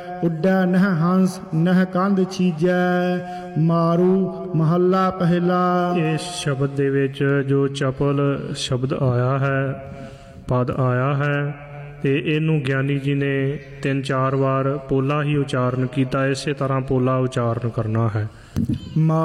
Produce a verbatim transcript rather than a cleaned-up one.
ਉੱਡੈ ਨਹਿ ਹੰਸ ਨਹਿ ਕੰਧ ਛੀਜੈ, ਮਾਰੂ ਮਹੱਲਾ ਪਹਿਲਾ। ਇਸ ਸ਼ਬਦ ਦੇ ਵਿੱਚ ਜੋ ਚਪਲ ਸ਼ਬਦ ਆਇਆ ਹੈ, ਪਦ ਆਇਆ ਹੈ, ਅਤੇ ਇਹਨੂੰ ਗਿਆਨੀ ਜੀ ਨੇ ਤਿੰਨ ਚਾਰ ਵਾਰ ਪੋਲਾ ਹੀ ਉਚਾਰਨ ਕੀਤਾ। ਇਸੇ ਤਰ੍ਹਾਂ ਪੋਲਾ ਉਚਾਰਨ ਕਰਨਾ ਹੈ।